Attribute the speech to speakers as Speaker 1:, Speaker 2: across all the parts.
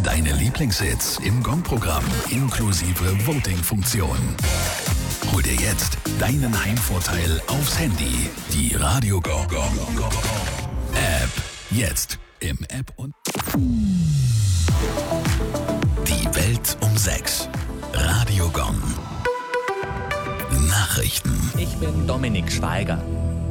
Speaker 1: Deine Lieblingshits im Gong-Programm inklusive Voting-Funktion. Hol dir jetzt deinen Heimvorteil aufs Handy. Die Radio Gong App. Jetzt im App und Die Welt um 6. Radio Gong. Nachrichten.
Speaker 2: Ich bin Dominik Schweiger.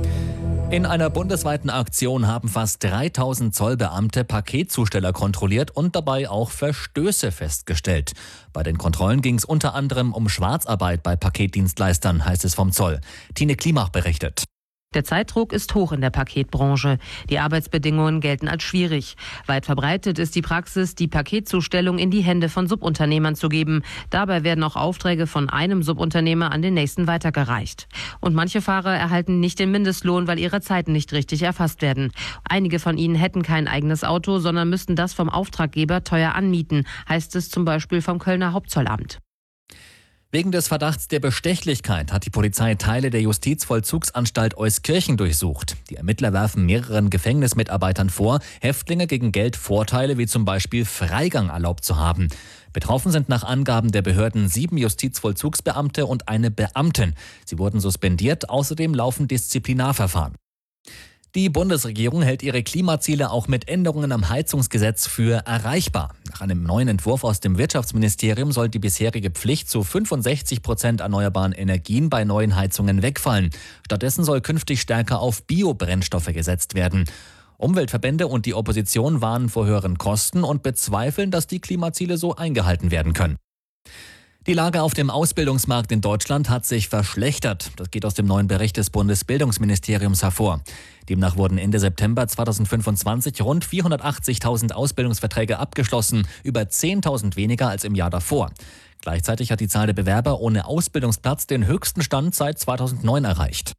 Speaker 2: In einer bundesweiten Aktion haben fast 3000 Zollbeamte Paketzusteller kontrolliert und dabei auch Verstöße festgestellt. Bei den Kontrollen ging es unter anderem um Schwarzarbeit bei Paketdienstleistern, heißt es vom Zoll. Tine Klimach berichtet.
Speaker 3: Der Zeitdruck ist hoch in der Paketbranche. Die Arbeitsbedingungen gelten als schwierig. Weit verbreitet ist die Praxis, die Paketzustellung in die Hände von Subunternehmern zu geben. Dabei werden auch Aufträge von einem Subunternehmer an den nächsten weitergereicht. Und manche Fahrer erhalten nicht den Mindestlohn, weil ihre Zeiten nicht richtig erfasst werden. Einige von ihnen hätten kein eigenes Auto, sondern müssten das vom Auftraggeber teuer anmieten, heißt es zum Beispiel vom Kölner Hauptzollamt.
Speaker 2: Wegen des Verdachts der Bestechlichkeit hat die Polizei Teile der Justizvollzugsanstalt Euskirchen durchsucht. Die Ermittler werfen mehreren Gefängnismitarbeitern vor, Häftlinge gegen Geld Vorteile wie zum Beispiel Freigang erlaubt zu haben. Betroffen sind nach Angaben der Behörden 7 Justizvollzugsbeamte und eine Beamtin. Sie wurden suspendiert, außerdem laufen Disziplinarverfahren. Die Bundesregierung hält ihre Klimaziele auch mit Änderungen am Heizungsgesetz für erreichbar. Nach einem neuen Entwurf aus dem Wirtschaftsministerium soll die bisherige Pflicht zu 65% erneuerbaren Energien bei neuen Heizungen wegfallen. Stattdessen soll künftig stärker auf Biobrennstoffe gesetzt werden. Umweltverbände und die Opposition warnen vor höheren Kosten und bezweifeln, dass die Klimaziele so eingehalten werden können. Die Lage auf dem Ausbildungsmarkt in Deutschland hat sich verschlechtert. Das geht aus dem neuen Bericht des Bundesbildungsministeriums hervor. Demnach wurden Ende September 2025 rund 480.000 Ausbildungsverträge abgeschlossen, über 10.000 weniger als im Jahr davor. Gleichzeitig hat die Zahl der Bewerber ohne Ausbildungsplatz den höchsten Stand seit 2009 erreicht.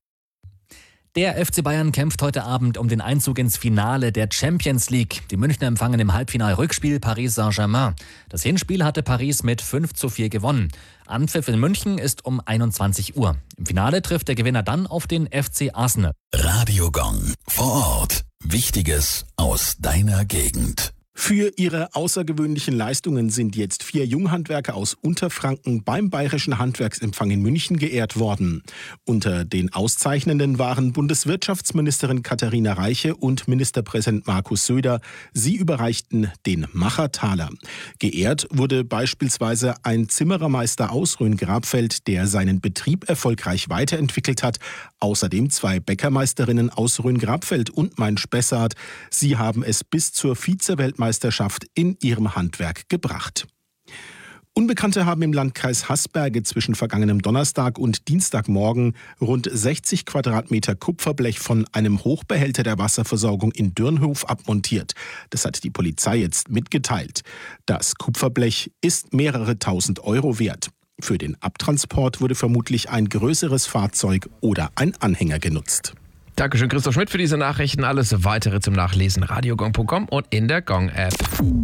Speaker 2: Der FC Bayern kämpft heute Abend um den Einzug ins Finale der Champions League. Die Münchner empfangen im Halbfinal-Rückspiel Paris Saint-Germain. Das Hinspiel hatte Paris mit 5:4 gewonnen. Anpfiff in München ist um 21 Uhr. Im Finale trifft der Gewinner dann auf den FC Arsenal.
Speaker 1: Radio Gong. Vor Ort. Wichtiges aus deiner Gegend.
Speaker 4: Für ihre außergewöhnlichen Leistungen sind jetzt 4 Junghandwerker aus Unterfranken beim Bayerischen Handwerksempfang in München geehrt worden. Unter den Auszeichnenden waren Bundeswirtschaftsministerin Katharina Reiche und Ministerpräsident Markus Söder. Sie überreichten den Machertaler. Geehrt wurde beispielsweise ein Zimmerermeister aus Rhön-Grabfeld, der seinen Betrieb erfolgreich weiterentwickelt hat. Außerdem 2 Bäckermeisterinnen aus Rhön-Grabfeld und Main-Spessart. Sie haben es bis zur Vize-Weltmeisterschaft in ihrem Handwerk gebracht. Unbekannte haben im Landkreis Haßberge zwischen vergangenem Donnerstag und Dienstagmorgen rund 60 Quadratmeter Kupferblech von einem Hochbehälter der Wasserversorgung in Dürnhof abmontiert. Das hat die Polizei jetzt mitgeteilt. Das Kupferblech ist mehrere tausend Euro wert. Für den Abtransport wurde vermutlich ein größeres Fahrzeug oder ein Anhänger genutzt.
Speaker 5: Dankeschön, Christoph Schmidt, für diese Nachrichten. Alles weitere zum Nachlesen radiogong.com und in der Gong-App.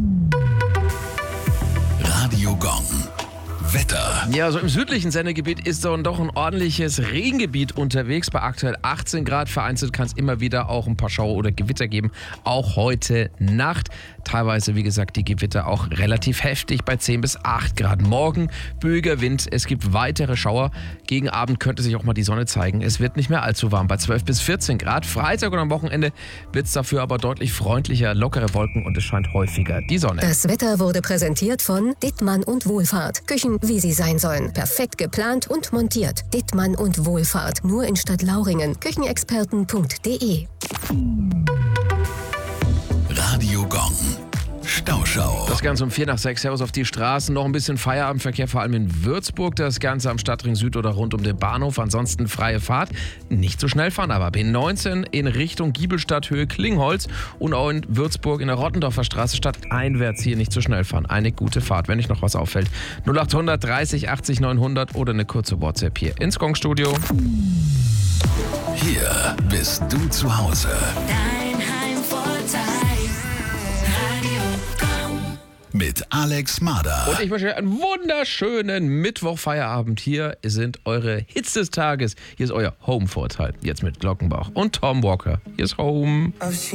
Speaker 1: Radio Gong. Wetter.
Speaker 5: Ja, so im südlichen Sendegebiet ist so doch ein ordentliches Regengebiet unterwegs. Bei aktuell 18 Grad. Vereinzelt kann es immer wieder auch ein paar Schauer oder Gewitter geben. Auch heute Nacht. Teilweise, wie gesagt, die Gewitter auch relativ heftig bei 10 bis 8 Grad. Morgen böiger Wind. Es gibt weitere Schauer. Gegen Abend könnte sich auch mal die Sonne zeigen. Es wird nicht mehr allzu warm bei 12 bis 14 Grad. Freitag und am Wochenende wird es dafür aber deutlich freundlicher. Lockere Wolken und es scheint häufiger die Sonne.
Speaker 6: Das Wetter wurde präsentiert von Dittmann und Wohlfahrt. Küchen, wie sie sein sollen. Perfekt geplant und montiert. Dittmann und Wohlfahrt. Nur in Stadtlauringen. Küchenexperten.de.
Speaker 1: Radio Gong. Stauschau.
Speaker 5: Das Ganze um 5:45. Servus auf die Straßen. Noch ein bisschen Feierabendverkehr, vor allem in Würzburg. Das Ganze am Stadtring Süd oder rund um den Bahnhof. Ansonsten freie Fahrt. Nicht so schnell fahren, aber B19 in Richtung Giebelstadt, Höhe Klingholz. Und auch in Würzburg in der Rottendorfer Straße stadteinwärts hier nicht so schnell fahren. Eine gute Fahrt, wenn euch noch was auffällt. 0800 30 80 900 oder eine kurze WhatsApp hier ins Gong-Studio.
Speaker 1: Hier bist du zu Hause.
Speaker 7: Dein Heimvorteil. Radio Gong.
Speaker 1: Mit Alex Mader.
Speaker 5: Und ich wünsche euch einen wunderschönen Mittwoch-Feierabend. Hier sind eure Hits des Tages. Hier ist euer Home-Vorteil. Jetzt mit Glockenbach und Tom Walker. Hier ist Home.